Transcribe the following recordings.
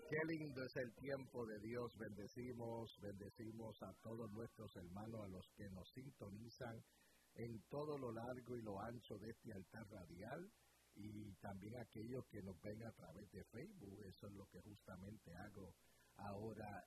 Qué lindo es el tiempo de Dios. Bendecimos a todos nuestros hermanos, a los que nos sintonizan en todo lo largo y lo ancho de este altar radial, y también aquellos que nos ven a través de Facebook. Eso es lo que justamente hago ahora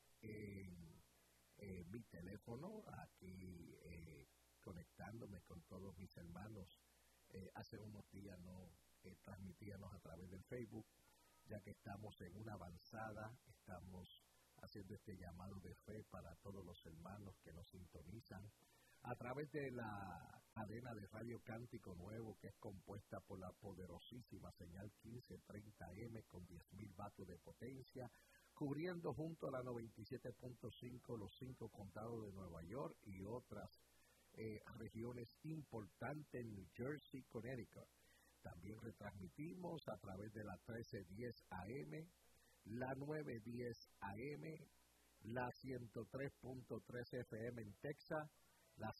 en mi teléfono, aquí conectándome con todos mis hermanos. Hace unos días no transmitíamos a través del Facebook, ya que estamos en una avanzada, estamos haciendo este llamado de fe para todos los hermanos que nos sintonizan a través de la cadena de Radio Cántico Nuevo, que es compuesta por la poderosísima señal 1530M con 10,000 vatios de potencia, cubriendo junto a la 97.5 los 5 condados de Nueva York y otras regiones importantes en New Jersey, Connecticut. También retransmitimos a través de la 1310 AM, la 910 AM, la 103.3 FM en Texas, la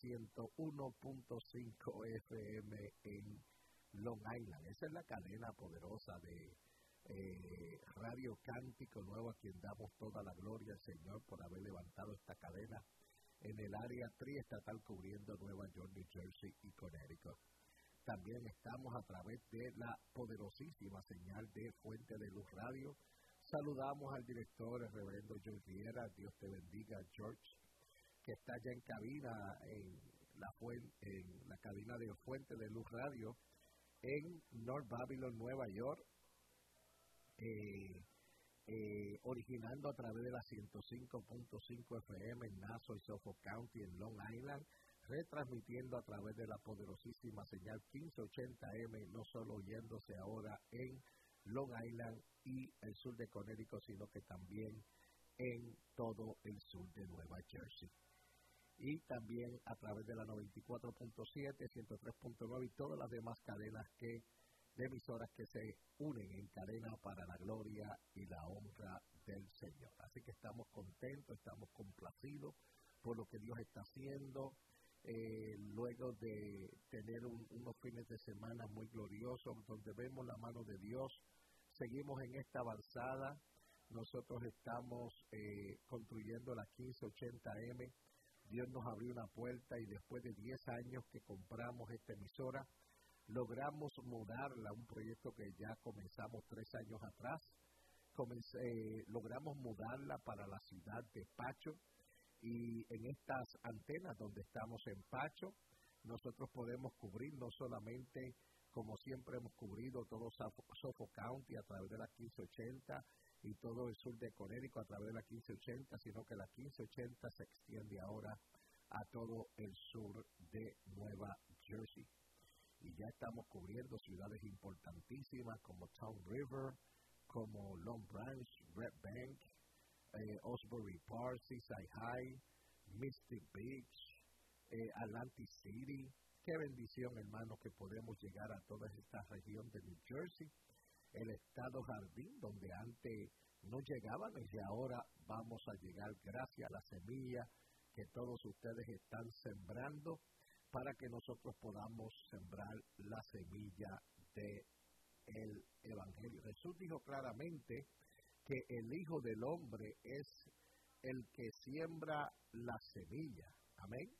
101.5 FM en Long Island. Esa es la cadena poderosa de Radio Cántico Nuevo, a quien damos toda la gloria al Señor por haber levantado esta cadena en el área triestatal cubriendo Nueva York, New Jersey y Connecticut. También estamos a través de la poderosísima señal de Fuente de Luz Radio. Saludamos al director, el reverendo George Viera. Dios te bendiga, George, que está ya en cabina, en la cabina de Fuente de Luz Radio en North Babylon, Nueva York, originando a través de la 105.5 FM en Nassau y Suffolk County en Long Island, retransmitiendo a través de la poderosísima señal 1580M, no solo oyéndose ahora en Long Island y el sur de Connecticut, sino que también en todo el sur de Nueva Jersey. Y también a través de la 94.7, 103.9 y todas las demás cadenas de emisoras que se unen en cadena para la gloria y la honra del Señor. Así que estamos contentos, estamos complacidos por lo que Dios está haciendo. Luego de tener unos fines de semana muy gloriosos, donde vemos la mano de Dios, seguimos en esta avanzada. Nosotros estamos construyendo la 1580M. Dios nos abrió una puerta y después de 10 años que compramos esta emisora, logramos mudarla, un proyecto que ya comenzamos 3 años atrás. Logramos mudarla para la ciudad de Pacho. Y en estas antenas donde estamos en Pacho, nosotros podemos cubrir no solamente, como siempre hemos cubrido, todo Suffolk County a través de la 1580 y todo el sur de Connecticut a través de la 1580, sino que la 1580 se extiende ahora a todo el sur de Nueva Jersey. Y ya estamos cubriendo ciudades importantísimas como Town River, como Long Branch, Red Bank, Osbury Park, Seaside High, Mystic Beach, Atlantic City. Qué bendición, hermanos, que podemos llegar a toda esta región de New Jersey, el estado Jardín, donde antes no llegaban y ahora vamos a llegar gracias a la semilla que todos ustedes están sembrando para que nosotros podamos sembrar la semilla del Evangelio. Jesús dijo claramente que el Hijo del Hombre es el que siembra la semilla. Amén.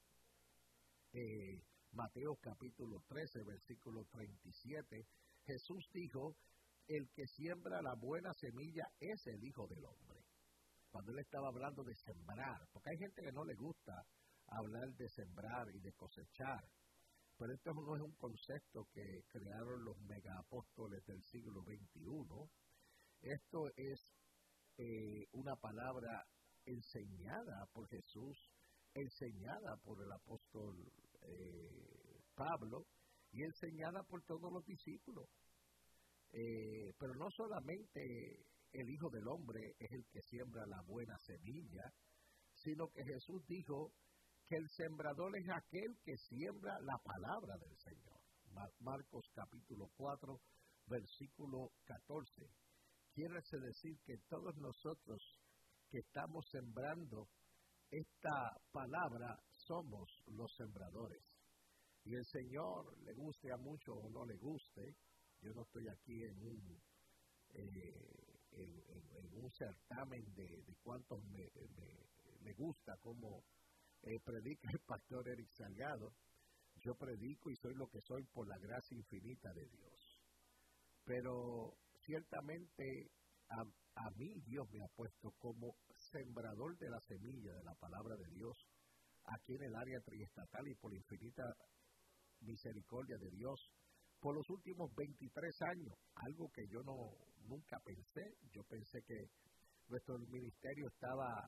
Mateo capítulo 13, versículo 37, Jesús dijo, el que siembra la buena semilla es el Hijo del Hombre. Cuando él estaba hablando de sembrar, porque hay gente que no le gusta hablar de sembrar y de cosechar, pero esto no es un concepto que crearon los megaapóstoles del siglo XXI. Esto es una palabra enseñada por Jesús, enseñada por el apóstol Pablo y enseñada por todos los discípulos. Pero no solamente el Hijo del Hombre es el que siembra la buena semilla, sino que Jesús dijo que el sembrador es aquel que siembra la palabra del Señor. Marcos capítulo 4, versículo 14. Quiere decir que todos nosotros que estamos sembrando esta palabra somos los sembradores. Y el Señor, le guste a muchos o no le guste, yo no estoy aquí en un certamen de cuántos me gusta cómo predica el pastor Eric Salgado. Yo predico y soy lo que soy por la gracia infinita de Dios. Pero ciertamente a mí Dios me ha puesto como sembrador de la semilla de la palabra de Dios aquí en el área triestatal, y por la infinita misericordia de Dios por los últimos 23 años, algo que yo nunca pensé. Yo pensé que nuestro ministerio estaba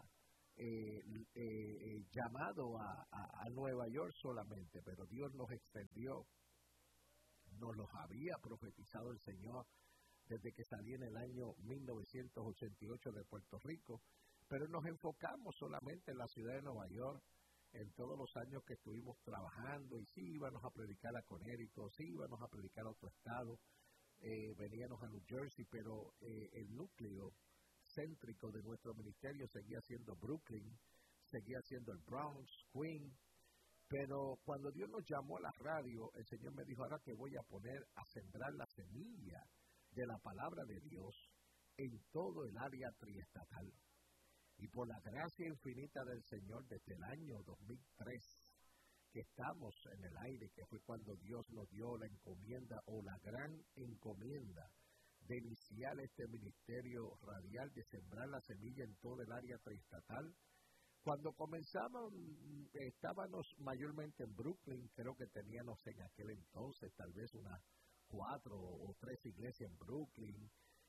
llamado a Nueva York solamente, pero Dios nos extendió. Nos los había profetizado el Señor desde que salí en el año 1988 de Puerto Rico, pero nos enfocamos solamente en la ciudad de Nueva York en todos los años que estuvimos trabajando, y sí íbamos a predicar a Connecticut, sí íbamos a predicar a otro estado, veníamos a New Jersey, pero el núcleo céntrico de nuestro ministerio seguía siendo Brooklyn, seguía siendo el Bronx, Queens. Pero cuando Dios nos llamó a la radio, el Señor me dijo: ahora te voy a poner a sembrar la semilla de la palabra de Dios en todo el área triestatal. Y por la gracia infinita del Señor, desde el año 2003, que estamos en el aire, que fue cuando Dios nos dio la encomienda o la gran encomienda de iniciar este ministerio radial, de sembrar la semilla en todo el área triestatal. Cuando comenzamos, estábamos mayormente en Brooklyn. Creo que teníamos en aquel entonces tal vez unas 4 o 3 iglesias en Brooklyn.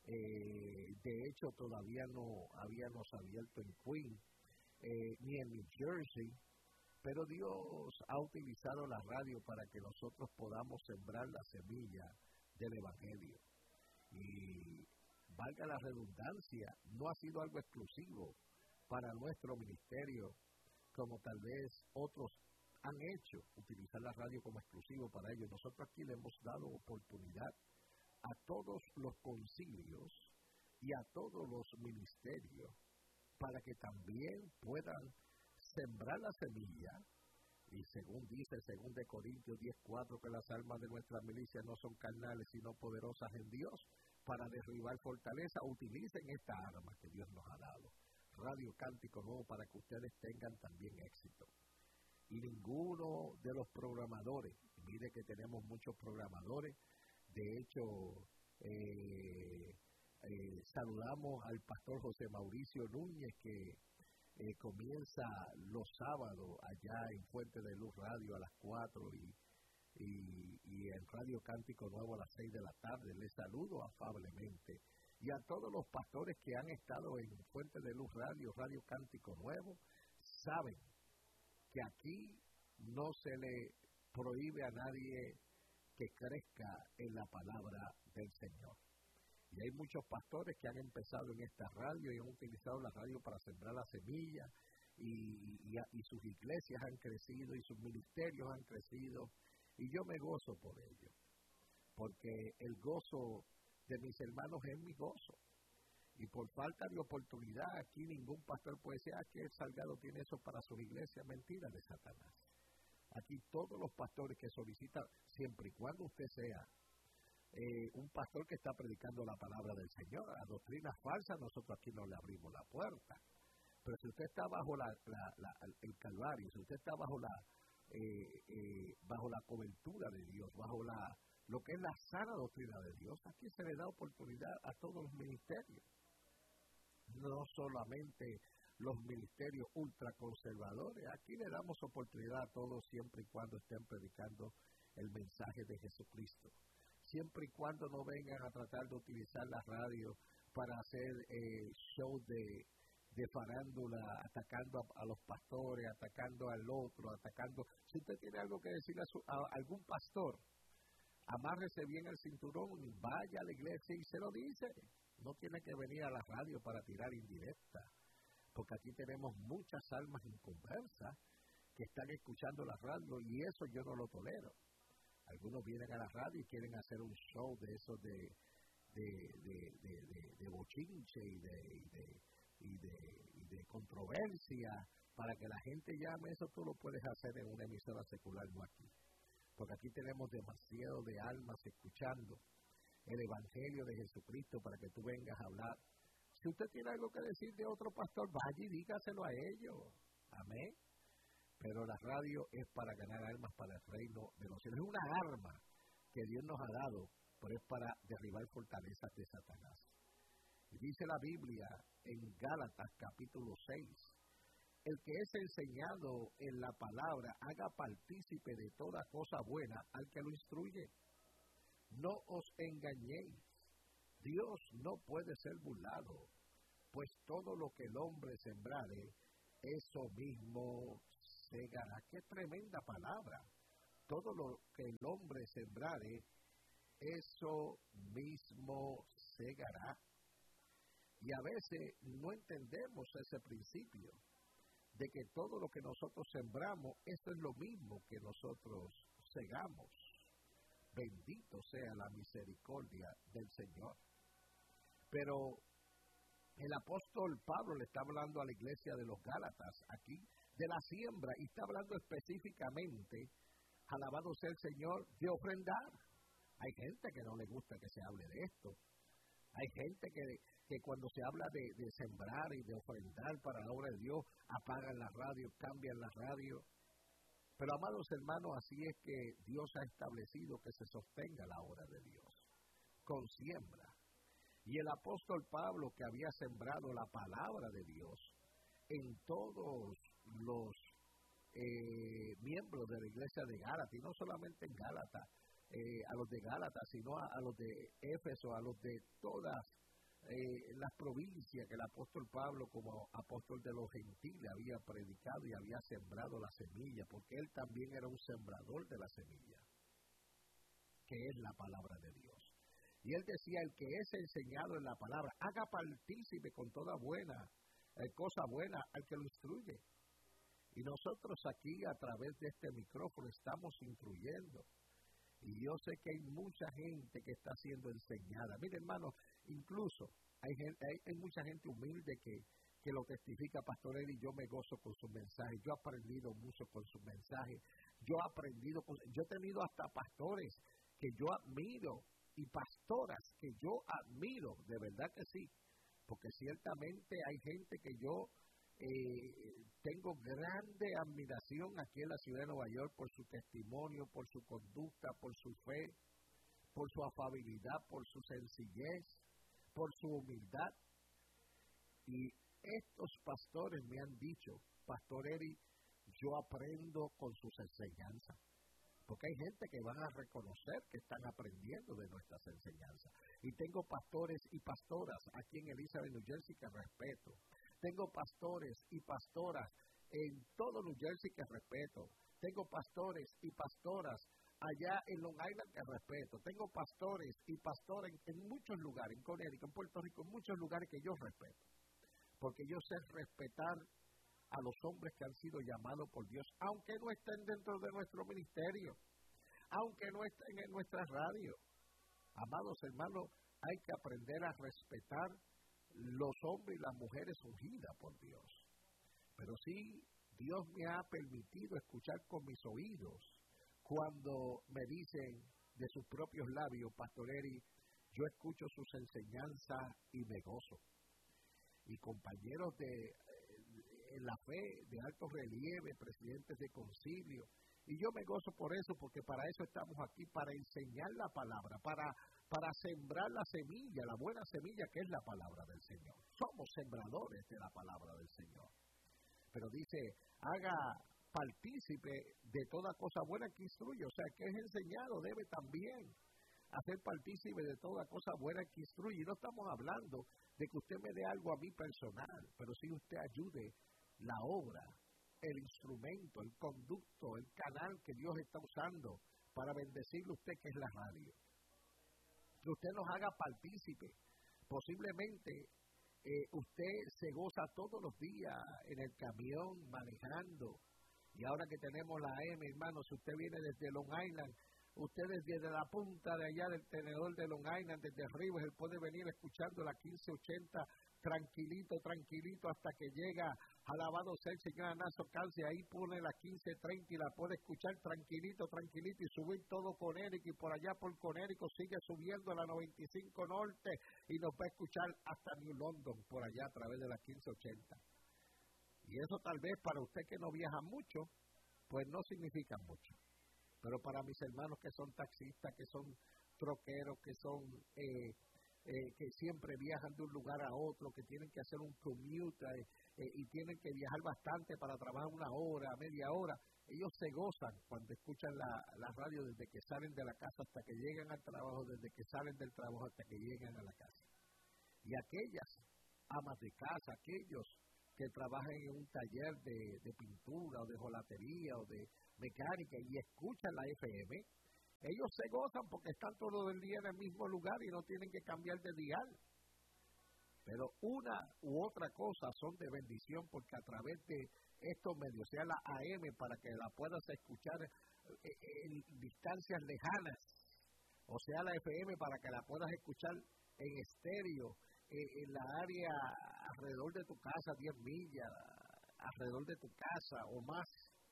De hecho, todavía no habíamos abierto en Queens, ni en New Jersey, pero Dios ha utilizado la radio para que nosotros podamos sembrar la semilla del Evangelio. Y valga la redundancia, no ha sido algo exclusivo para nuestro ministerio, como tal vez otros han hecho, utilizar la radio como exclusivo para ellos. Nosotros aquí le hemos dado oportunidad a todos los concilios y a todos los ministerios para que también puedan sembrar la semilla. Y según dice 2 Corintios 10:4, que las armas de nuestra milicia no son carnales sino poderosas en Dios para derribar fortaleza. Utilicen esta arma que Dios nos ha dado, Radio Cántico Nuevo, para que ustedes tengan también éxito. Y ninguno de los programadores, mire que tenemos muchos programadores. De hecho, saludamos al pastor José Mauricio Núñez, que comienza los sábados allá en Fuente de Luz Radio a las 4 y en Radio Cántico Nuevo a las 6 de la tarde. Les saludo afablemente. Y a todos los pastores que han estado en Fuente de Luz Radio, Radio Cántico Nuevo, saben que aquí no se le prohíbe a nadie que crezca en la palabra del Señor. Y hay muchos pastores que han empezado en esta radio y han utilizado la radio para sembrar la semilla, y sus iglesias han crecido y sus ministerios han crecido, y yo me gozo por ello, porque el gozo de mis hermanos es mi gozo. Y por falta de oportunidad, aquí ningún pastor puede decir que el Salgado tiene eso para su iglesia. Mentira de Satanás. Aquí todos los pastores que solicitan, siempre y cuando usted sea un pastor que está predicando la palabra del Señor, a doctrinas falsas, nosotros aquí no le abrimos la puerta. Pero si usted está bajo el Calvario, si usted está bajo la cobertura de Dios, bajo lo que es la sana doctrina de Dios, aquí se le da oportunidad a todos los ministerios. No solamente los ministerios ultraconservadores, aquí le damos oportunidad a todos siempre y cuando estén predicando el mensaje de Jesucristo. Siempre y cuando no vengan a tratar de utilizar la radio para hacer shows de farándula, atacando a los pastores, atacando al otro, atacando. Si usted tiene algo que decirle a algún pastor, amárrese bien el cinturón, vaya a la iglesia y se lo dice. No tiene que venir a la radio para tirar indirecta, porque aquí tenemos muchas almas inconversas que están escuchando la radio, y eso yo no lo tolero. Algunos vienen a la radio y quieren hacer un show de esos de bochinche y de controversia para que la gente llame. Eso tú lo puedes hacer en una emisora secular, no aquí. Porque aquí tenemos demasiado de almas escuchando el Evangelio de Jesucristo para que tú vengas a hablar Si usted tiene algo que decir de otro pastor, vaya y dígaselo a ellos. Amén. Pero la radio es para ganar almas para el reino de los cielos. Es una arma que Dios nos ha dado, pero es para derribar fortalezas de Satanás. Y dice la Biblia en Gálatas capítulo 6, el que es enseñado en la palabra, haga partícipe de toda cosa buena al que lo instruye. No os engañéis, Dios no puede ser burlado, pues todo lo que el hombre sembrare, eso mismo segará. ¡Qué tremenda palabra! Todo lo que el hombre sembrare, eso mismo segará. Y a veces no entendemos ese principio de que todo lo que nosotros sembramos, eso es lo mismo que nosotros segamos. Bendito sea la misericordia del Señor. Pero el apóstol Pablo le está hablando a la iglesia de los Gálatas aquí de la siembra y está hablando específicamente, alabado sea el Señor, de ofrendar. Hay gente que no le gusta que se hable de esto. Hay gente que cuando se habla de sembrar y de ofrendar para la obra de Dios, apagan la radio, cambian la radio. Pero, amados hermanos, así es que Dios ha establecido que se sostenga la obra de Dios, con siembra. Y el apóstol Pablo, que había sembrado la palabra de Dios en todos los miembros de la iglesia de Gálatas, y no solamente en Gálatas, a los de Gálatas, sino a los de Éfeso, a los de todas las provincias que el apóstol Pablo, como apóstol de los gentiles, había predicado y había sembrado la semilla, porque él también era un sembrador de la semilla, que es la palabra de Dios. Y él decía, el que es enseñado en la palabra, haga partícipe con toda buena, cosa buena al que lo instruye. Y nosotros aquí, a través de este micrófono, estamos instruyendo. Y yo sé que hay mucha gente que está siendo enseñada. Mire, hermano, incluso hay mucha gente humilde que lo testifica, Pastor Eli, yo me gozo con sus mensajes. Yo he aprendido mucho con sus mensajes. Yo he tenido hasta pastores que yo admiro y pastoras que yo admiro, de verdad que sí. Porque ciertamente hay gente que yo tengo grande admiración aquí en la ciudad de Nueva York por su testimonio, por su conducta, por su fe, por su afabilidad, por su sencillez, por su humildad. Y estos pastores me han dicho, Pastor Eri, yo aprendo con sus enseñanzas. Porque hay gente que van a reconocer que están aprendiendo de nuestras enseñanzas. Y tengo pastores y pastoras aquí en Elizabeth, New Jersey, que respeto. Tengo pastores y pastoras en todo New Jersey que respeto. Tengo pastores y pastoras allá en Long Island que respeto. Tengo pastores y pastoras en muchos lugares, en Connecticut, en Puerto Rico, en muchos lugares que yo respeto. Porque yo sé respetar a los hombres que han sido llamados por Dios, aunque no estén dentro de nuestro ministerio, aunque no estén en nuestra radio. Amados hermanos, hay que aprender a respetar los hombres y las mujeres ungidas por Dios. Pero sí, Dios me ha permitido escuchar con mis oídos cuando me dicen de sus propios labios, Pastor Eri, yo escucho sus enseñanzas y me gozo. Y compañeros en la fe, de alto relieve, presidentes de concilio. Y yo me gozo por eso, porque para eso estamos aquí, para enseñar la palabra, para sembrar la semilla, la buena semilla que es la palabra del Señor. Somos sembradores de la palabra del Señor. Pero dice, haga partícipe de toda cosa buena que instruye. O sea, que es enseñado, debe también hacer partícipe de toda cosa buena que instruye. Y no estamos hablando de que usted me dé algo a mí personal, pero sí usted ayude la obra, el instrumento, el conducto, el canal que Dios está usando para bendecirle a usted, que es la radio. Que usted nos haga partícipe. Posiblemente usted se goza todos los días en el camión, manejando. Y ahora que tenemos la AM, hermano, si usted viene desde Long Island Ustedes desde la punta de allá del tenedor de Long Island, desde arriba, él puede venir escuchando la 1580 tranquilito, tranquilito, hasta que llega, alabado sea el Señor Anaso Calce, ahí pone la 1530 y la puede escuchar tranquilito, tranquilito, y subir todo Conérico, y por allá por Conérico sigue subiendo a la 95 Norte, y nos va a escuchar hasta New London, por allá a través de la 1580. Y eso tal vez para usted que no viaja mucho, pues no significa mucho. Pero para mis hermanos que son taxistas, que son troqueros, que son que siempre viajan de un lugar a otro, que tienen que hacer un commute y tienen que viajar bastante para trabajar una hora, media hora, ellos se gozan cuando escuchan la radio desde que salen de la casa hasta que llegan al trabajo, desde que salen del trabajo hasta que llegan a la casa. Y aquellas amas de casa, aquellos que trabajan en un taller de pintura o de jolatería o de mecánica y escuchan la FM, ellos se gozan porque están todo el día en el mismo lugar y no tienen que cambiar de dial. Pero una u otra cosa son de bendición porque a través de estos medios, sea la AM para que la puedas escuchar en distancias lejanas, o sea la FM para que la puedas escuchar en estéreo, en la área alrededor de tu casa, 10 millas, alrededor de tu casa o más,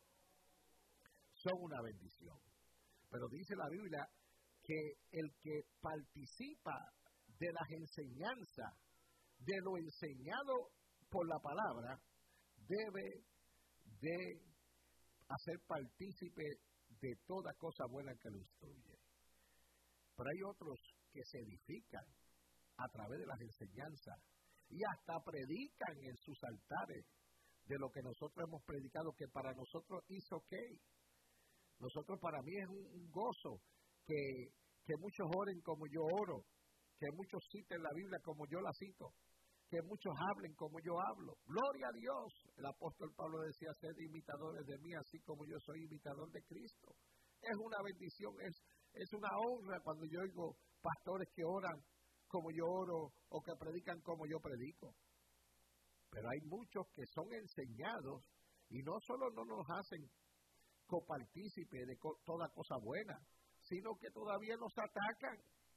son una bendición. Pero dice la Biblia que el que participa de las enseñanzas, de lo enseñado por la palabra, debe de hacer partícipe de toda cosa buena que lo instruye. Pero hay otros que se edifican a través de las enseñanzas y hasta predican en sus altares de lo que nosotros hemos predicado, que para nosotros es ok. Nosotros, para mí es un gozo que muchos oren como yo oro, que muchos citen la Biblia como yo la cito, que muchos hablen como yo hablo. ¡Gloria a Dios! El apóstol Pablo decía, sed imitadores de mí, así como yo soy imitador de Cristo. Es una bendición, es una honra cuando yo oigo pastores que oran como yo oro o que predican como yo predico. Pero hay muchos que son enseñados y no solo no nos hacen copartícipe de toda cosa buena, sino que todavía nos atacan.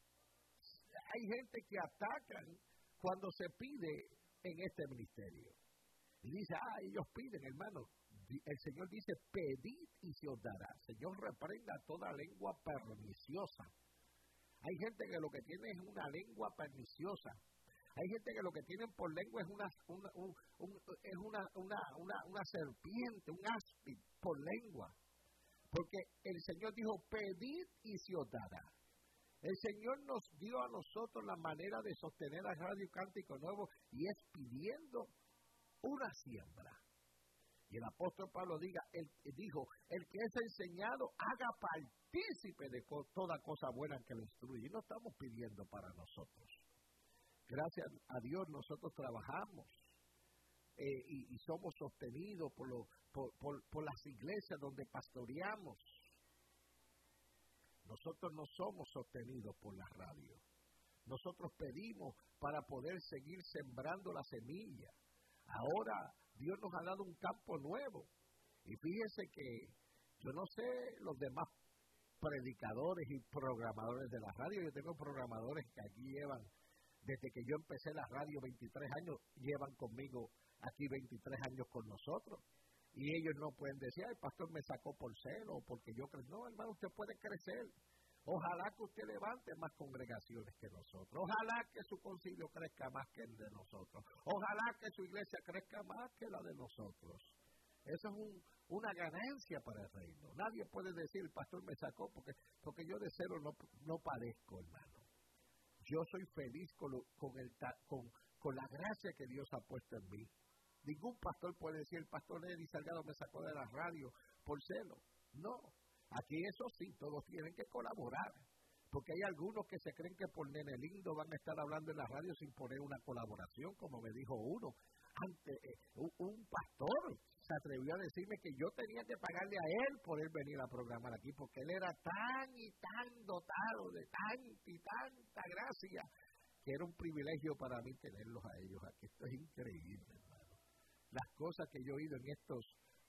Hay gente que atacan cuando se pide en este ministerio. Y dice, ellos piden, hermano. El Señor dice, pedid y se os dará. El Señor reprenda toda lengua perniciosa. Hay gente que lo que tiene es una lengua perniciosa. Hay gente que lo que tienen por lengua es una serpiente, un áspid por lengua. Porque el Señor dijo, pedid y se os dará. El Señor nos dio a nosotros la manera de sostener a Radio Cántico Nuevo y es pidiendo una siembra. Y el apóstol Pablo dijo, el que es enseñado haga partícipe de toda cosa buena que lo instruye. Y no estamos pidiendo para nosotros. Gracias a Dios nosotros trabajamos y somos sostenidos por las iglesias donde pastoreamos. Nosotros no somos sostenidos por la radio. Nosotros pedimos para poder seguir sembrando la semilla. Ahora Dios nos ha dado un campo nuevo. Y fíjese que yo no sé los demás predicadores y programadores de la radio. Yo tengo programadores que aquí llevan, desde que yo empecé la radio 23 años, llevan conmigo aquí 23 años con nosotros. Y ellos no pueden decir, el pastor me sacó por celo, porque yo creo. No, hermano, usted puede crecer. Ojalá que usted levante más congregaciones que nosotros. Ojalá que su concilio crezca más que el de nosotros. Ojalá que su iglesia crezca más que la de nosotros. Eso es una ganancia para el reino. Nadie puede decir, el pastor me sacó, porque yo de cero no padezco, hermano. Yo soy feliz con la gracia que Dios ha puesto en mí. Ningún pastor puede decir, el pastor Eddie Salgado me sacó de la radio por celo. No, aquí eso sí, todos tienen que colaborar. Porque hay algunos que se creen que por nene lindo van a estar hablando en la radio sin poner una colaboración, como me dijo uno. Un pastor se atrevió a decirme que yo tenía que pagarle a él por él venir a programar aquí, porque él era tan y tan dotado de tanta y tanta gracia, que era un privilegio para mí tenerlos a ellos aquí. Esto es increíble, hermano. Las cosas que yo he oído en estos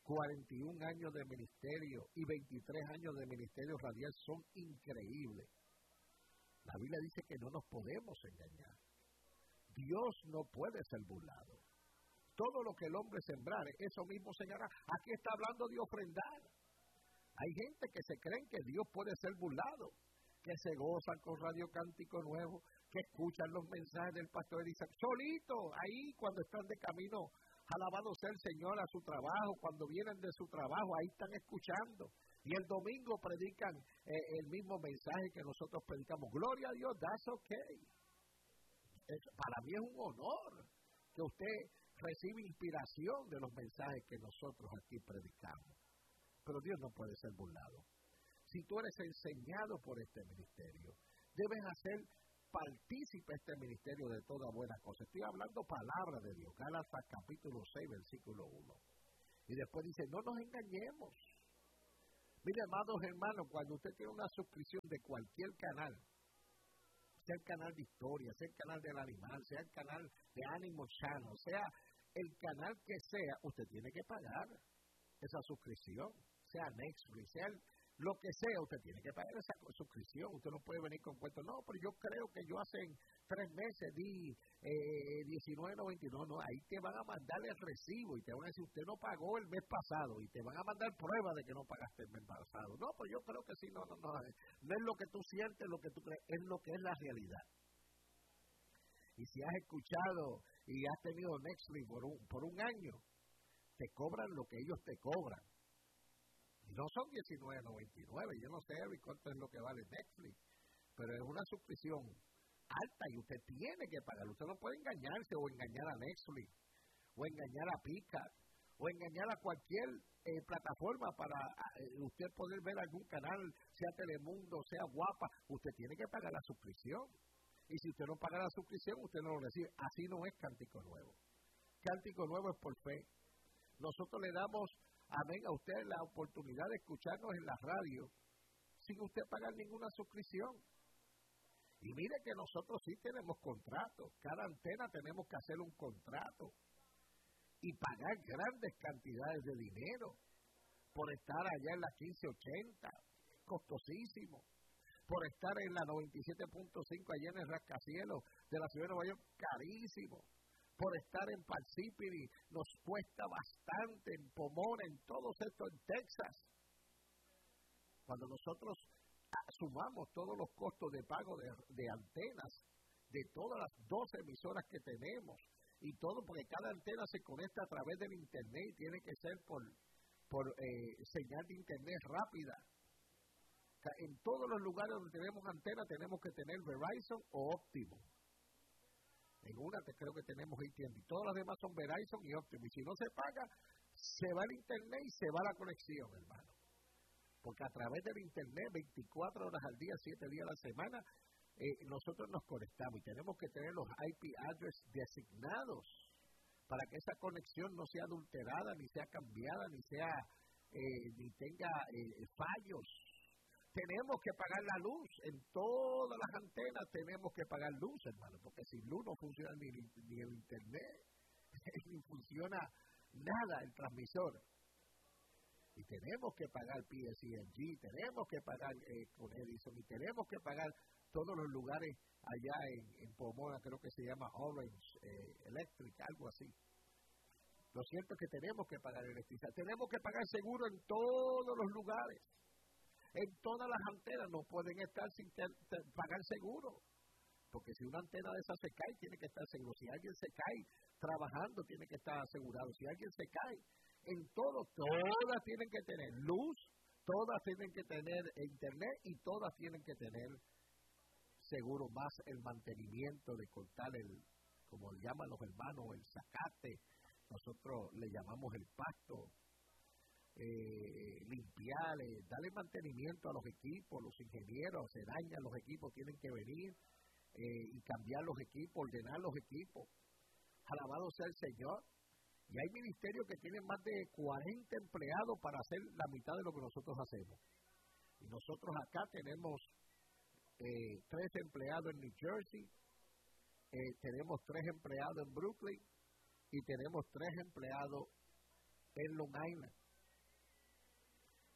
41 años de ministerio y 23 años de ministerio radial son increíbles. La Biblia dice que no nos podemos engañar. Dios no puede ser burlado. Todo lo que el hombre sembrare, eso mismo señalará. Aquí está hablando de ofrendar. Hay gente que se creen que Dios puede ser burlado, que se gozan con Radio Cántico Nuevo, que escuchan los mensajes del pastor Elisa, solito, ahí cuando están de camino, alabado sea el Señor a su trabajo, cuando vienen de su trabajo, ahí están escuchando. Y el domingo predican el mismo mensaje que nosotros predicamos. Gloria a Dios, that's okay. Para mí es un honor que usted reciba inspiración de los mensajes que nosotros aquí predicamos. Pero Dios no puede ser burlado. Si tú eres enseñado por este ministerio, debes hacer partícipe este ministerio de toda buena cosa. Estoy hablando palabra de Dios, Gálatas capítulo 6, versículo 1. Y después dice, no nos engañemos. Mire, amados hermanos, cuando usted tiene una suscripción de cualquier canal, sea el canal de historia, sea el canal del animal, sea el canal de Animal Channel, sea el canal que sea, usted tiene que pagar esa suscripción, sea Netflix, sea lo que sea, usted tiene que pagar esa suscripción. Usted no puede venir con cuentos, no, pero yo creo que yo hace 3 meses di $19.99, no, ahí te van a mandar el recibo y te van a decir, usted no pagó el mes pasado y te van a mandar prueba de que no pagaste el mes pasado. No, pues yo creo que sí, no es lo que tú sientes, lo que tú crees, es lo que es la realidad. Y si has escuchado y has tenido Netflix por un año, te cobran lo que ellos te cobran. Y no son $19.99, yo no sé cuánto es lo que vale Netflix, pero es una suscripción alta y usted tiene que pagar. Usted no puede engañarse o engañar a Netflix, o engañar a Pica, o engañar a cualquier plataforma para usted poder ver algún canal, sea Telemundo, sea Guapa. Usted tiene que pagar la suscripción. Y si usted no paga la suscripción, usted no lo recibe. Así no es Cántico Nuevo. Cántico Nuevo es por fe. Nosotros le damos, amén, a usted la oportunidad de escucharnos en la radio sin usted pagar ninguna suscripción. Y mire que nosotros sí tenemos contratos. Cada antena tenemos que hacer un contrato y pagar grandes cantidades de dinero por estar allá en la 1580, costosísimo. Por estar en la 97.5 allá en el rascacielos de la ciudad de Nueva York, carísimo. Por estar en Parsippany nos cuesta bastante, en Pomona, en todos estos, en Texas. Cuando nosotros sumamos todos los costos de pago de antenas, de todas las 12 emisoras que tenemos, y todo, porque cada antena se conecta a través del internet y tiene que ser por señal de internet rápida. En todos los lugares donde tenemos antena tenemos que tener Verizon o Optimum. En una creo que tenemos AT&T. Todas las demás son Verizon y Optimum. Y si no se paga, se va el internet y se va la conexión, hermano. Porque a través del internet, 24 horas al día, 7 días a la semana, nosotros nos conectamos y tenemos que tener los IP address designados para que esa conexión no sea adulterada, ni sea cambiada, ni tenga fallos. Tenemos que pagar la luz, en todas las antenas tenemos que pagar luz, hermano, porque sin luz no funciona ni el internet, ni funciona nada el transmisor. Y tenemos que pagar PSEG, tenemos que pagar con Edison, y tenemos que pagar todos los lugares allá en Pomona, creo que se llama Orange Electric, algo así. Lo cierto es que tenemos que pagar electricidad, tenemos que pagar seguro en todos los lugares. En todas las antenas no pueden estar sin pagar seguro. Porque si una antena de esas se cae, tiene que estar seguro. Si alguien se cae trabajando, tiene que estar asegurado. Si alguien se cae, en todo, todas tienen que tener luz, todas tienen que tener internet y todas tienen que tener seguro, más el mantenimiento de cortar como le llaman los hermanos, el zacate. Nosotros le llamamos el pasto. Limpiar, darle mantenimiento a los equipos, los ingenieros, se dañan los equipos, tienen que venir y cambiar los equipos, ordenar los equipos. Alabado sea el Señor. Y hay ministerios que tienen más de 40 empleados para hacer la mitad de lo que nosotros hacemos. Y nosotros acá tenemos 3 empleados en New Jersey, tenemos 3 empleados en Brooklyn y tenemos 3 empleados en Long Island.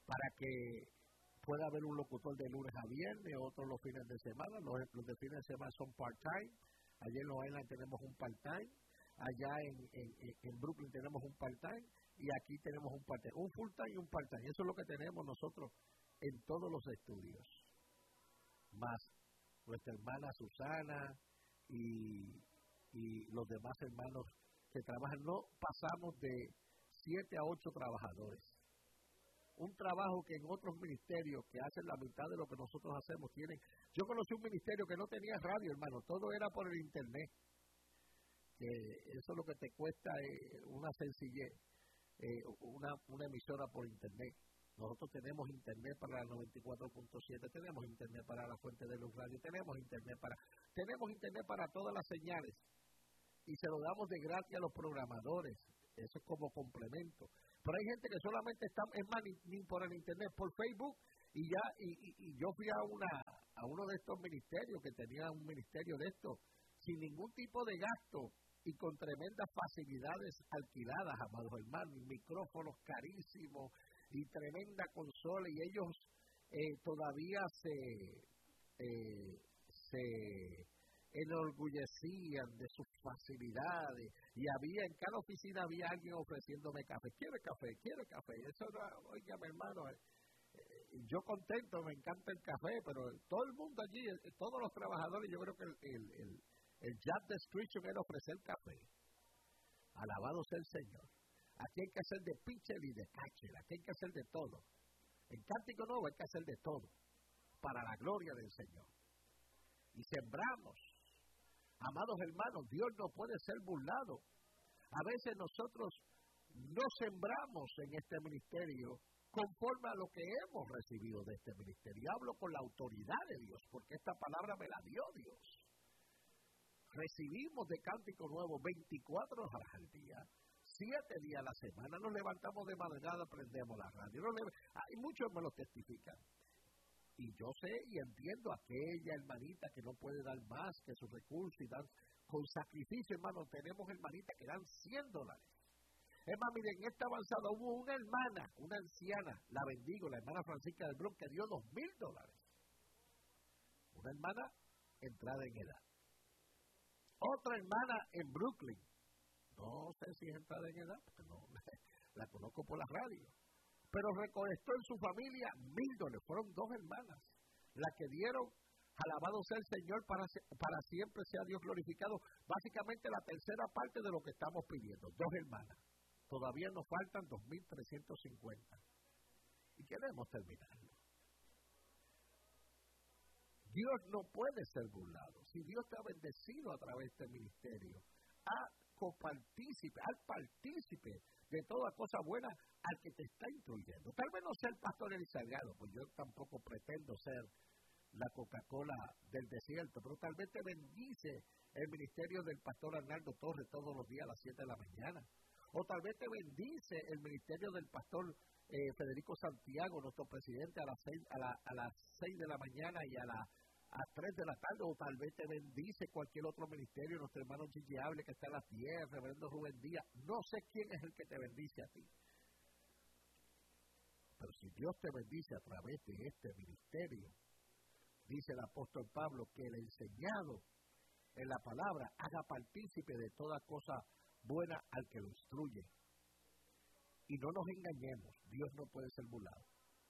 para que pueda haber un locutor de lunes a viernes, otros los fines de semana. Los de fines de semana son part-time. Allá en Long Island tenemos un part-time. Allá en Brooklyn tenemos un part-time. Y aquí tenemos un part-time. Un full-time y un part-time. Eso es lo que tenemos nosotros en todos los estudios. Más nuestra hermana Susana y los demás hermanos que trabajan. No pasamos de 7 a 8 trabajadores. Un trabajo que en otros ministerios que hacen la mitad de lo que nosotros hacemos tienen. Yo conocí un ministerio que no tenía radio, hermano, todo era por el internet. Que eso es lo que te cuesta una sencillez, una emisora por internet. Nosotros tenemos internet para la 94.7, tenemos internet para la Fuente de Luz Radio, tenemos internet para todas las señales. Y se lo damos de gratis a los programadores. Eso es como complemento. Pero hay gente que solamente está, es más, ni por el internet, por Facebook, y yo fui a uno de estos ministerios, que tenía un ministerio de esto, sin ningún tipo de gasto, y con tremendas facilidades alquiladas, amados hermanos, micrófonos carísimos, y tremenda consola, y ellos todavía se enorgullecían de sus facilidades, y en cada oficina había alguien ofreciéndome café. ¿Quiere café? Eso era, oiga, mi hermano, yo contento, me encanta el café, pero todo el mundo allí, todos los trabajadores, yo creo que el job description era ofrecer café. Alabado sea el Señor. Aquí hay que hacer de pitcher y de catcher, aquí hay que hacer de todo. En Cántico Nuevo hay que hacer de todo, para la gloria del Señor. Y sembramos. Amados hermanos, Dios no puede ser burlado. A veces nosotros no sembramos en este ministerio conforme a lo que hemos recibido de este ministerio. Hablo con la autoridad de Dios, porque esta palabra me la dio Dios. Recibimos de Cántico Nuevo 24 horas al día, 7 días a la semana. Nos levantamos de madrugada, prendemos la radio. Hay muchos me lo testifican. Y yo sé y entiendo a aquella hermanita que no puede dar más que sus recursos y dan con sacrificio, hermano. Tenemos hermanitas que dan $100. Es más, miren, en esta avanzada hubo una hermana, una anciana, la bendigo, la hermana Francisca del Bronx, que dio $2,000. Una hermana entrada en edad. Otra hermana en Brooklyn, no sé si es entrada en edad, porque no la conozco por la radio, pero recolectó en su familia $1,000. Fueron 2 hermanas las que dieron. Alabado sea el Señor, para siempre sea Dios glorificado. Básicamente la tercera parte de lo que estamos pidiendo. 2 hermanas. Todavía nos faltan 2,350. Y queremos terminarlo. Dios no puede ser burlado. Si Dios te ha bendecido a través de este ministerio, al partícipe de toda cosa buena al que te está instruyendo. Tal vez no sea el pastor Eli Salgado, pues yo tampoco pretendo ser la Coca-Cola del desierto, pero tal vez te bendice el ministerio del pastor Arnaldo Torres todos los días a las 7 de la mañana. O tal vez te bendice el ministerio del pastor Federico Santiago, nuestro presidente, a las 6 de la mañana y a 3 de la tarde. O tal vez te bendice cualquier otro ministerio, nuestro hermano Gigi Hable, que está a las 10, reverendo Rubén Díaz. No sé quién es el que te bendice a ti. Pero si Dios te bendice a través de este ministerio, dice el apóstol Pablo, que el enseñado en la palabra haga partícipe de toda cosa buena al que lo instruye. Y no nos engañemos, Dios no puede ser burlado.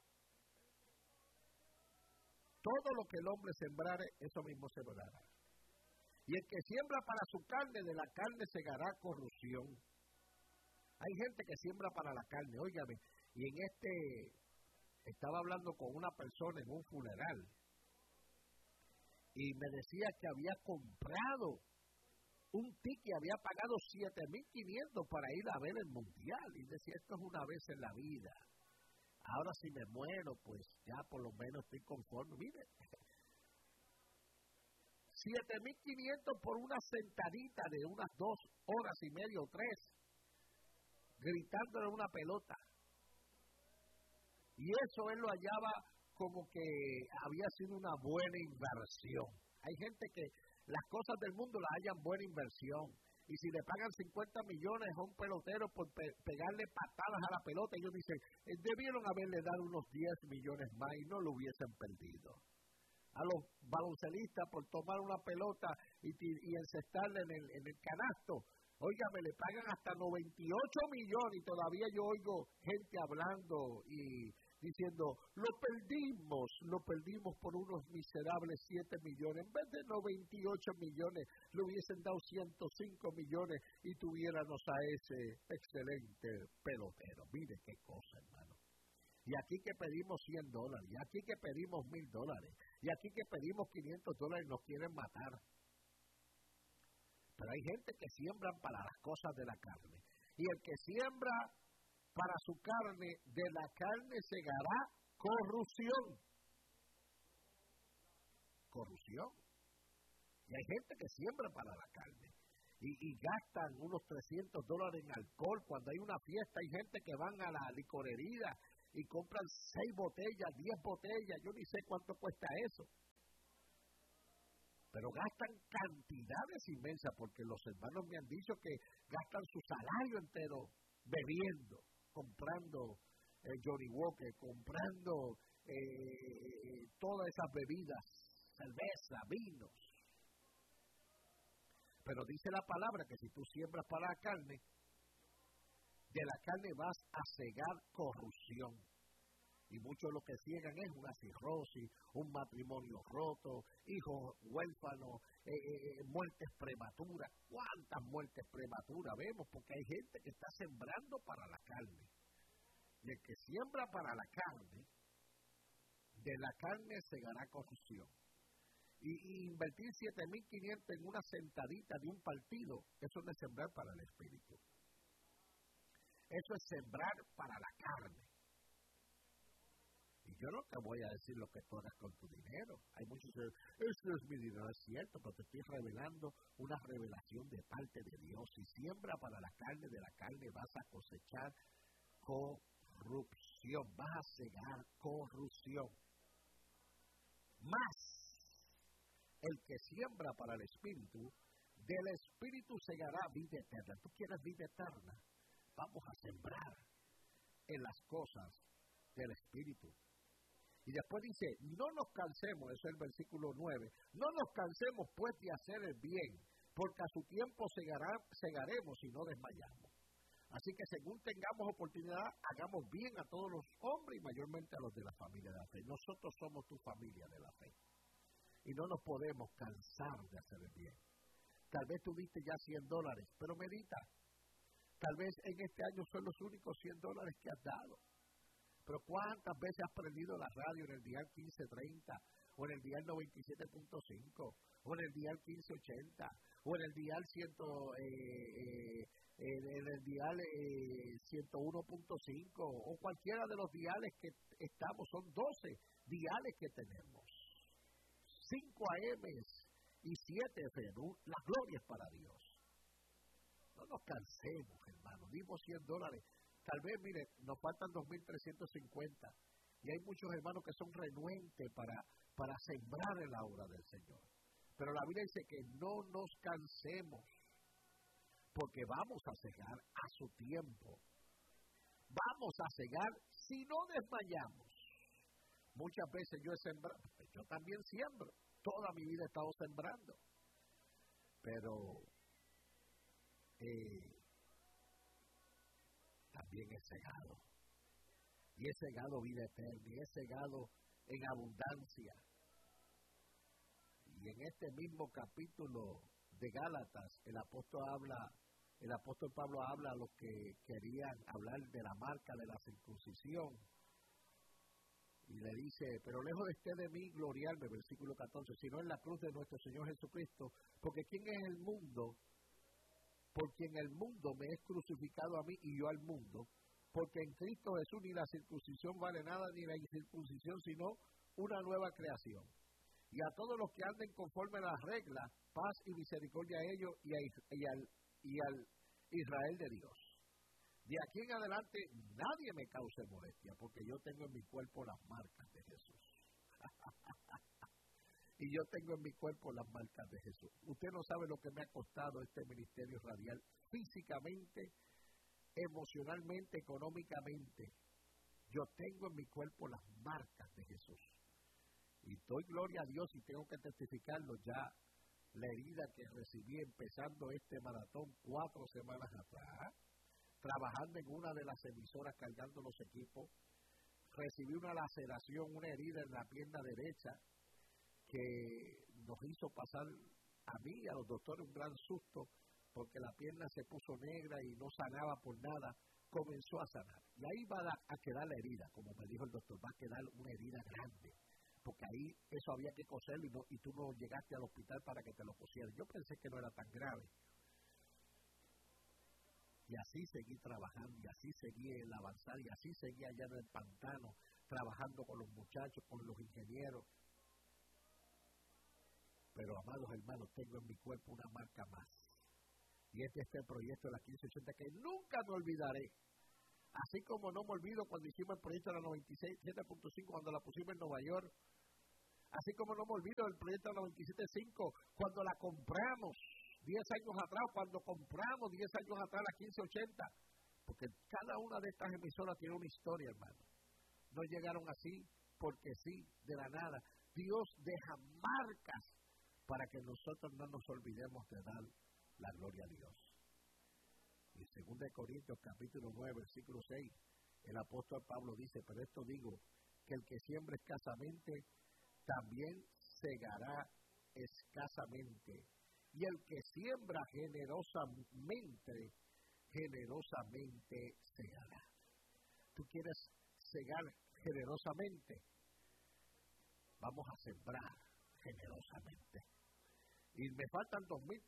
Todo lo que el hombre sembrare, eso mismo sembrará. Y el que siembra para su carne, de la carne segará corrupción. Hay gente que siembra para la carne, óigame, y estaba hablando con una persona en un funeral, y me decía que había comprado un ticket, había pagado $7,500 para ir a ver el mundial, y decía, esto es una vez en la vida. Ahora si me muero, pues ya por lo menos estoy conforme. Mire, 7,500 por una sentadita de unas 2 horas y media o 3, gritándole una pelota. Y eso él lo hallaba como que había sido una buena inversión. Hay gente que las cosas del mundo las hallan buena inversión. Y si le pagan 50 millones a un pelotero por pegarle patadas a la pelota, ellos dicen, debieron haberle dado unos 10 millones más y no lo hubiesen perdido. A los baloncelistas por tomar una pelota y encestarla en el canasto, óigame, le pagan hasta 98 millones y todavía yo oigo gente hablando y diciendo, lo perdimos por unos miserables 7 millones. En vez de 98 millones, le hubiesen dado 105 millones y tuviéramos a ese excelente pelotero. Mire qué cosa, hermano. Y aquí que pedimos $100, y aquí que pedimos $1,000, y aquí que pedimos $500, nos quieren matar. Pero hay gente que siembra para las cosas de la carne. Y el que siembra para su carne, de la carne segará corrupción. Corrupción. Y hay gente que siembra para la carne. Y gastan unos $300 en alcohol. Cuando hay una fiesta, hay gente que van a la licorería y compran 6 botellas, 10 botellas. Yo ni sé cuánto cuesta eso. Pero gastan cantidades inmensas, porque los hermanos me han dicho que gastan su salario entero bebiendo, comprando Johnny Walker, comprando todas esas bebidas, cerveza, vinos. Pero dice la palabra que si tú siembras para la carne, de la carne vas a cegar corrupción. Y muchos lo que ciegan es una cirrosis, un matrimonio roto, hijos huérfanos, muertes prematuras. ¿Cuántas muertes prematuras vemos? Porque hay gente que está sembrando para la carne. Y el que siembra para la carne, de la carne segará corrupción. Y invertir 7,500 en una sentadita de un partido, eso no es sembrar para el espíritu. Eso es sembrar para la carne. Y yo no te voy a decir lo que tú hagas con tu dinero. Hay muchos que dicen, eso es mi dinero, es cierto, pero te estoy revelando una revelación de parte de Dios. Si siembra para la carne, de la carne vas a cosechar corrupción, vas a cegar corrupción. Más el que siembra para el espíritu, del espíritu segará vida eterna. ¿Tú quieres vida eterna? Vamos a sembrar en las cosas del espíritu. Y después dice, no nos cansemos, eso es el versículo 9, no nos cansemos pues de hacer el bien, porque a su tiempo segaremos y no desmayamos. Así que según tengamos oportunidad, hagamos bien a todos los hombres y mayormente a los de la familia de la fe. Nosotros somos tu familia de la fe. Y no nos podemos cansar de hacer el bien. Tal vez tú diste ya $100, pero medita. Tal vez en este año son los únicos $100 que has dado. Pero ¿cuántas veces has prendido la radio en el dial 1530, o en el dial 97.5, o en el dial 1580, o en el dial 101.5, o cualquiera de los diales que estamos? Son 12 diales que tenemos. 5 AM y 7 FM. La gloria es para Dios. No nos cansemos, hermano. Dimos $100. Tal vez, mire, nos faltan 2,350. Y hay muchos hermanos que son renuentes para sembrar en la obra del Señor. Pero la Biblia dice que no nos cansemos, porque vamos a cegar a su tiempo. Vamos a cegar si no desmayamos. Muchas veces yo he sembrado, yo también siembro. Toda mi vida he estado sembrando. Pero también he cegado. Y he cegado vida eterna. Y he cegado en abundancia. Y en este mismo capítulo de Gálatas, el apóstol Pablo habla a los que querían hablar de la marca de la circuncisión. Y le dice, pero lejos esté de mí gloriarme, versículo 14, sino en la cruz de nuestro Señor Jesucristo, porque ¿quién es el mundo? Porque en el mundo me es crucificado a mí y yo al mundo, porque en Cristo Jesús ni la circuncisión vale nada, ni la incircuncisión, sino una nueva creación. Y a todos los que anden conforme a las reglas, paz y misericordia a ellos y al Israel de Dios. De aquí en adelante nadie me cause molestia, porque yo tengo en mi cuerpo las marcas de Jesús. Y yo tengo en mi cuerpo las marcas de Jesús. Usted no sabe lo que me ha costado este ministerio radial, físicamente, emocionalmente, económicamente. Yo tengo en mi cuerpo las marcas de Jesús. Y doy gloria a Dios y tengo que testificarlo ya. La herida que recibí empezando este maratón 4 semanas atrás, trabajando en una de las emisoras cargando los equipos, recibí una laceración, una herida en la pierna derecha que nos hizo pasar a mí y a los doctores un gran susto porque la pierna se puso negra y no sanaba por nada. Comenzó a sanar. Y ahí va a quedar la herida, como me dijo el doctor, va a quedar una herida grande. Porque ahí eso había que coserlo y tú no llegaste al hospital para que te lo cosieran. Yo pensé que no era tan grave. Y así seguí trabajando, y así seguí el avanzar, y así seguí allá en el pantano, trabajando con los muchachos, con los ingenieros. Pero, amados hermanos, tengo en mi cuerpo una marca más. Y este es el proyecto de la 1580 que nunca me olvidaré. Así como no me olvido cuando hicimos el proyecto de la 97.5, cuando la pusimos en Nueva York. Así como no me olvido del proyecto de la 97.5, cuando la compramos 10 años atrás, cuando compramos 10 años atrás la 1580. Porque cada una de estas emisoras tiene una historia, hermano. No llegaron así porque sí, de la nada. Dios deja marcas para que nosotros no nos olvidemos de dar la gloria a Dios. En 2 Corintios capítulo 9, versículo 6, el apóstol Pablo dice, pero esto digo, que el que siembra escasamente, también segará escasamente. Y el que siembra generosamente, generosamente segará. ¿Tú quieres segar generosamente? Vamos a sembrar generosamente. Y me faltan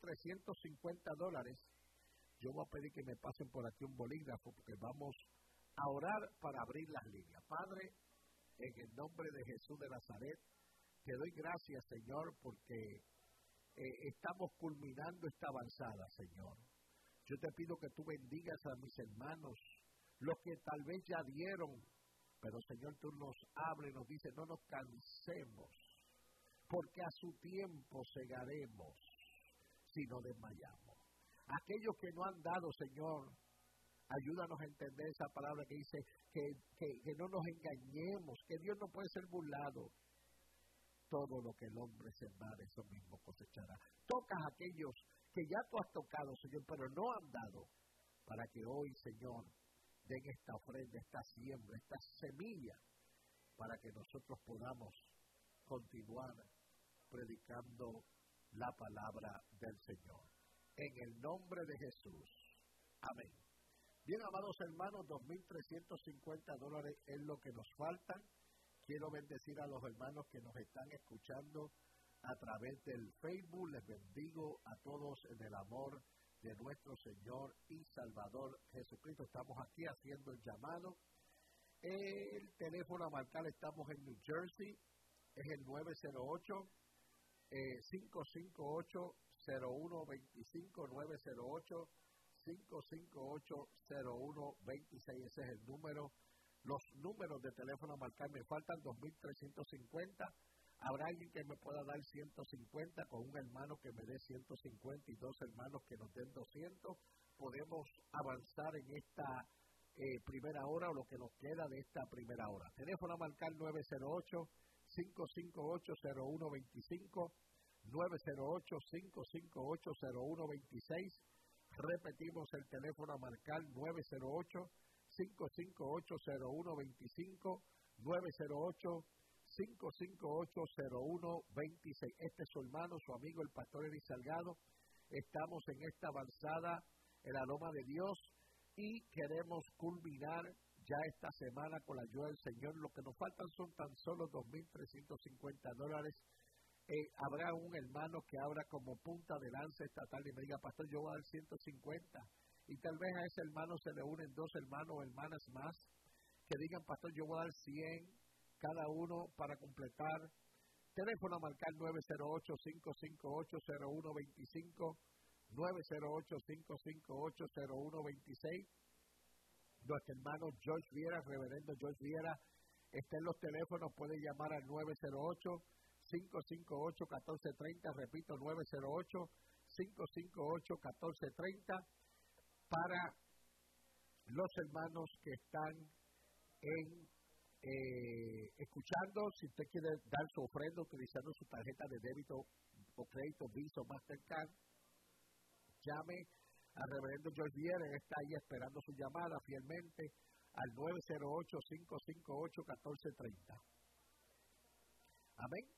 $2,350. Yo voy a pedir que me pasen por aquí un bolígrafo porque vamos a orar para abrir las líneas. Padre, en el nombre de Jesús de Nazaret, te doy gracias, Señor, porque estamos culminando esta avanzada, Señor. Yo te pido que tú bendigas a mis hermanos, los que tal vez ya dieron, pero, Señor, tú nos hables, nos dices, no nos cansemos, porque a su tiempo segaremos si no desmayamos. Aquellos que no han dado, Señor, ayúdanos a entender esa palabra que dice que no nos engañemos, que Dios no puede ser burlado. Todo lo que el hombre sembrare, eso mismo cosechará. Tocas a aquellos que ya tú has tocado, Señor, pero no han dado, para que hoy, Señor, den esta ofrenda, esta siembra, esta semilla, para que nosotros podamos continuar predicando la palabra del Señor. En el nombre de Jesús. Amén. Bien, amados hermanos, $2,350 es lo que nos falta. Quiero bendecir a los hermanos que nos están escuchando a través del Facebook. Les bendigo a todos en el amor de nuestro Señor y Salvador Jesucristo. Estamos aquí haciendo el llamado. El teléfono a marcar, estamos en New Jersey, es el 908-558-0125, 908-558-0126, ese es el número. Los números de teléfono a marcar, me faltan 2,350. Habrá alguien que me pueda dar 150, con un hermano que me dé 150 y 2 hermanos que nos den 200. Podemos avanzar en esta primera hora o lo que nos queda de esta primera hora. Teléfono a marcar 908-558-0125, 908-558-0126. Repetimos el teléfono a marcar 908-558-0125, 908-558-0126. Este es su hermano, su amigo, el pastor Eddie Salgado. Estamos en esta avanzada en la Loma de Dios y queremos culminar ya esta semana con la ayuda del Señor. Lo que nos faltan son tan solo $2,350. Habrá un hermano que abra como punta de lanza esta tarde y me diga, pastor, yo voy a dar 150. Y tal vez a ese hermano se le unen 2 hermanos o hermanas más que digan, pastor, yo voy a dar 100 cada uno para completar. Teléfono a marcar 908-558-0125, 908-558-0126. Nuestro hermano George Viera, reverendo George Viera, está en los teléfonos, puede llamar al 558-1430, repito, 908-558-1430, para los hermanos que están escuchando. Si usted quiere dar su ofrenda utilizando su tarjeta de débito o crédito Visa o Mastercard, llame al reverendo George Viera. Él está ahí esperando su llamada fielmente al 908-558-1430. Amén.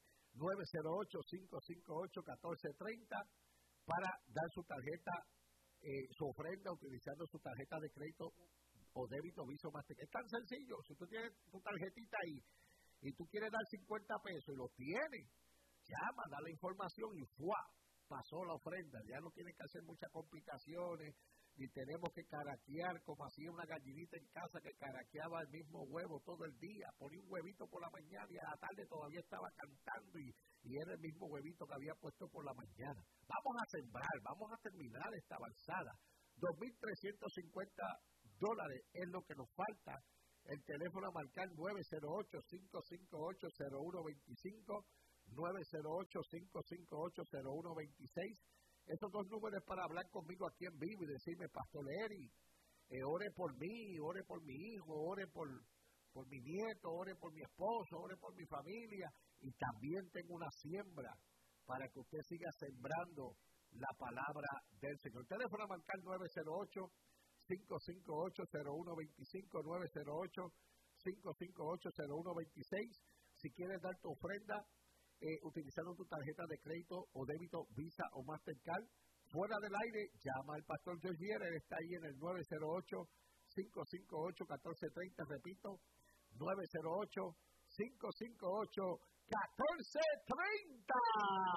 908-558-1430 para dar su tarjeta, su ofrenda utilizando su tarjeta de crédito o débito Visa o Mastercard. Es tan sencillo. Si tú tienes tu tarjetita ahí y tú quieres dar 50 pesos y lo tienes, llama, da la información y ¡fua! Pasó la ofrenda. Ya no tienen que hacer muchas complicaciones, ni tenemos que caraquear como hacía una gallinita en casa que caraqueaba el mismo huevo todo el día. Ponía un huevito por la mañana y a la tarde todavía estaba cantando y era el mismo huevito que había puesto por la mañana. Vamos a sembrar, vamos a terminar esta avanzada. $2,350 es lo que nos falta. El teléfono a marcar 908-558-0125, 908-558-0126. Esos dos números para hablar conmigo aquí en vivo y decirme: Pastor Eri, ore por mí, ore por mi hijo, ore por mi nieto, ore por mi esposo, ore por mi familia. Y también tengo una siembra para que usted siga sembrando la palabra del Señor. El teléfono a marcar 908-558-0125, 908-558-0126. Si quieres dar tu ofrenda utilizando tu tarjeta de crédito o débito Visa o Mastercard, fuera del aire, llama al pastor George Viera. Él está ahí en el 908-558-1430, repito, 908-558-1430.